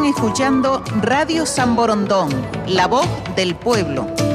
escuchando Radio San Borondón, la voz del pueblo.